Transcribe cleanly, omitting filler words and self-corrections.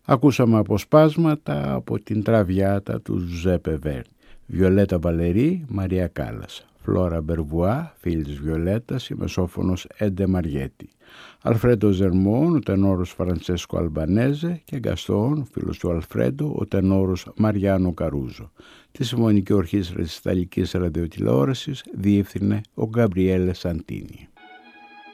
Ακούσαμε αποσπάσματα από την Τραβιάτα του Ζουζέπε Βέρντι. Βιολέτα Βαλερή, Μαρία Κάλλας. Φλόρα Μπερβουά, φίλη της Βιολέτας, η μεσόφωνος Έντε Μαριέτη. Αλφρέντο Ζερμόν, ο τενόρος Φραντσέσκο Αλμπανέζε και Γκαστόν, φίλος του Αλφρέντο, ο τενόρος Μαριάνο Καρούζο. Τη Συμφωνική Ορχήστρα της Ιταλικής Ραδιοτηλεόρασης διεύθυνε ο Γκαμπριέλε Σαντίνι.